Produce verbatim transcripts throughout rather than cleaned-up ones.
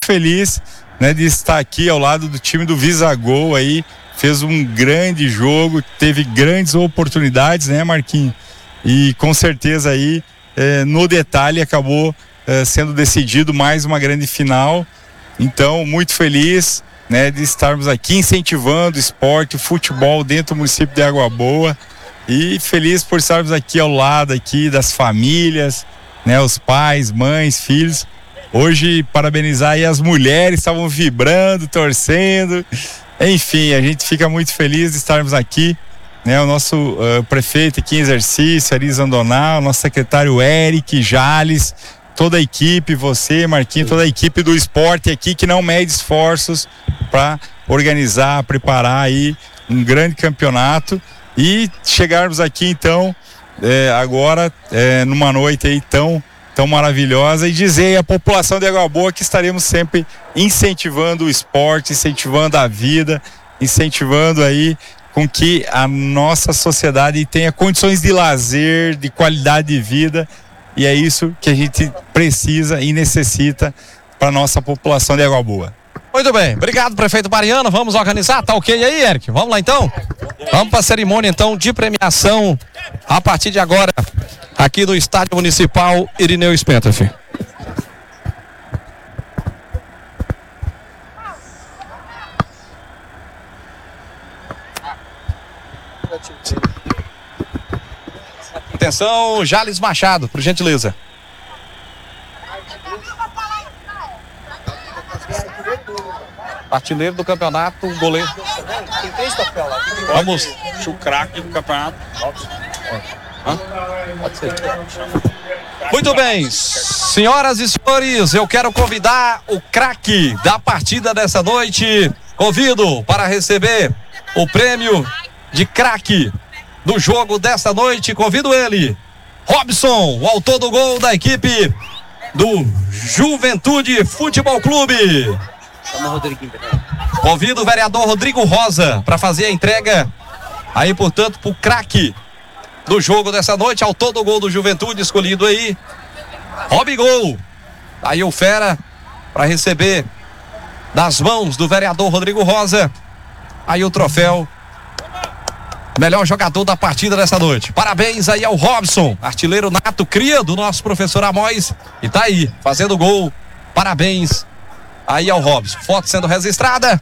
feliz, né, de estar aqui ao lado do time do Visagol aí, fez um grande jogo, teve grandes oportunidades, né, Marquinhos? E com certeza aí, é, no detalhe, acabou é, sendo decidido mais uma grande final. Então, muito feliz, né, de estarmos aqui incentivando o esporte, o futebol dentro do município de Água Boa, e feliz por estarmos aqui ao lado aqui das famílias, né, os pais, mães, filhos. Hoje, parabenizar aí as mulheres, estavam vibrando, torcendo. Enfim, a gente fica muito feliz de estarmos aqui, né, o nosso uh, prefeito aqui em exercício, Ari Zandonal, o nosso secretário Eric Jales, toda a equipe, você, Marquinhos, toda a equipe do esporte aqui que não mede esforços para organizar, preparar aí um grande campeonato e chegarmos aqui então é, agora é, numa noite aí tão, tão maravilhosa e dizer à população de Água Boa que estaremos sempre incentivando o esporte, incentivando a vida, incentivando aí com que a nossa sociedade tenha condições de lazer, de qualidade de vida. E é isso que a gente precisa e necessita para a nossa população de Água Boa. Muito bem, obrigado, prefeito Mariano. Vamos organizar, tá ok aí, Eric? Vamos lá então? Vamos para a cerimônia então de premiação a partir de agora, aqui no Estádio Municipal Irineu Spentaff. Atenção, Jales Machado, por gentileza. Artilheiro do campeonato, goleiro. Tem três troféus lá. Vamos. O craque do campeonato. Pode ser. Muito bem, senhoras e senhores, eu quero convidar o craque da partida dessa noite. Convido para receber o prêmio de craque do jogo dessa noite. Convido ele, Robson, o autor do gol da equipe do Juventude Futebol Clube. Convido o vereador Rodrigo Rosa para fazer a entrega aí, portanto, pro craque do jogo dessa noite, autor do gol do Juventude, escolhido aí, Robigol. Aí o fera para receber das mãos do vereador Rodrigo Rosa aí o troféu melhor jogador da partida dessa noite. Parabéns aí ao Robson, artilheiro nato, cria do nosso professor Amós, e tá aí, fazendo gol. Parabéns aí ao Robson. Foto sendo registrada.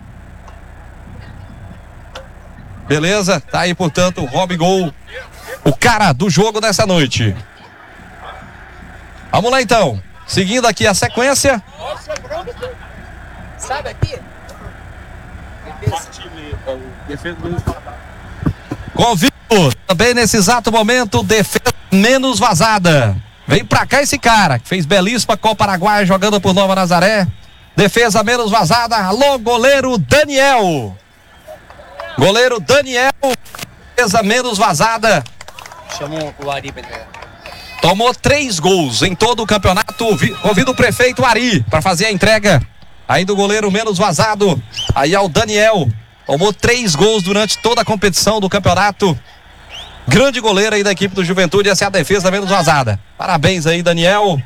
Beleza, tá aí, portanto, o Robigol, o cara do jogo dessa noite. Vamos lá então, seguindo aqui a sequência. Sabe aqui? Convido também nesse exato momento, defesa menos vazada. Vem pra cá esse cara, que fez belíssima Copa Araguaia jogando por Nova Nazaré. Defesa menos vazada. Alô, goleiro Daniel. Goleiro Daniel, defesa menos vazada. Chamou o Ari. Tomou três gols em todo o campeonato. Convido o prefeito Ari para fazer a entrega aí do goleiro menos vazado. Aí ao Daniel. Tomou três gols durante toda a competição do campeonato. Grande goleiro aí da equipe do Juventude. Essa é a defesa menos vazada. Parabéns aí, Daniel.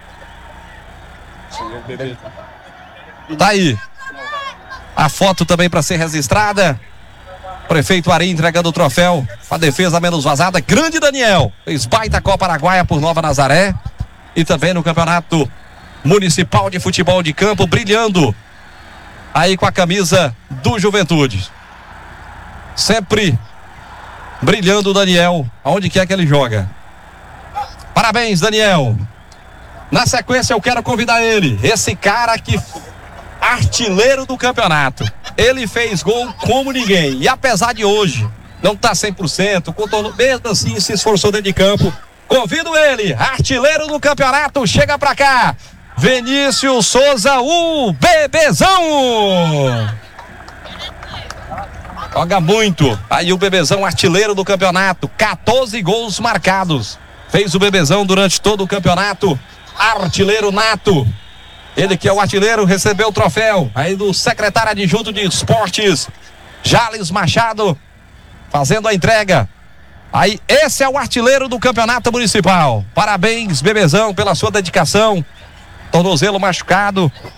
Tá aí a foto também para ser registrada. Prefeito Ari entregando o troféu. A defesa menos vazada. Grande Daniel. Fez baita Copa Araguaia por Nova Nazaré. E também no Campeonato Municipal de Futebol de Campo. Brilhando aí com a camisa do Juventude. Sempre brilhando o Daniel, aonde quer que ele joga. Parabéns, Daniel. Na sequência eu quero convidar ele, esse cara que artilheiro do campeonato. Ele fez gol como ninguém. E apesar de hoje não estar tá cem por cento, contorno, mesmo assim se esforçou dentro de campo. Convido ele, artilheiro do campeonato, chega pra cá. Vinícius Souza, o Bebezão. Joga muito. Aí o Bebezão, artilheiro do campeonato. quatorze gols marcados. Fez o Bebezão durante todo o campeonato. Artilheiro nato. Ele que é o artilheiro, recebeu o troféu aí do secretário adjunto de esportes, Jales Machado, fazendo a entrega. Aí esse é o artilheiro do campeonato municipal. Parabéns, Bebezão, pela sua dedicação. Tornozelo machucado,